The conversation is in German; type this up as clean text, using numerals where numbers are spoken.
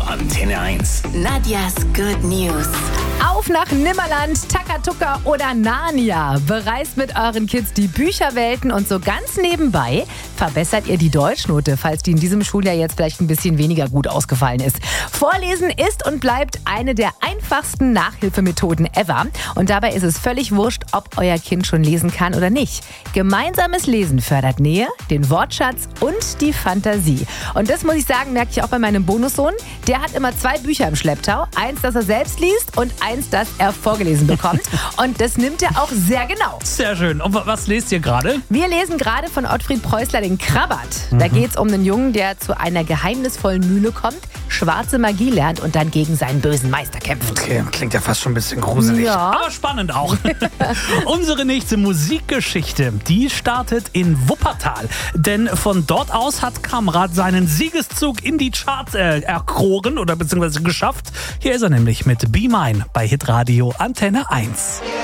Antenne 1. Nadjas Good News. Auf nach Nimmerland, Takatuka oder Narnia. Bereist mit euren Kids die Bücherwelten und so ganz nebenbei verbessert ihr die Deutschnote, falls die in diesem Schuljahr jetzt vielleicht ein bisschen weniger gut ausgefallen ist. Vorlesen ist und bleibt eine der einfachsten Nachhilfemethoden ever. Und dabei ist es völlig wurscht, ob euer Kind schon lesen kann oder nicht. Gemeinsames Lesen fördert Nähe, den Wortschatz und die Fantasie. Und das muss ich sagen, merke ich auch bei meinem Bonussohn. Der hat immer 2 Bücher im Schlepptau. Eins, das er selbst liest und eins, das er vorgelesen bekommt. Und das nimmt er auch sehr genau. Sehr schön. Und was lest ihr gerade? Wir lesen gerade von Ottfried Preußler den Krabbert. Da geht es um einen Jungen, der zu einer geheimnisvollen Mühle kommt, schwarze Magie lernt und dann gegen seinen bösen Meister kämpft. Okay, klingt ja fast schon ein bisschen gruselig. Ja. Aber spannend auch. Unsere nächste Musikgeschichte, die startet in Wuppertal. Denn von dort aus hat Kamrat seinen Siegeszug in die Charts erkoren oder beziehungsweise geschafft. Hier ist er nämlich mit Be Mine bei Hitradio Antenne 1.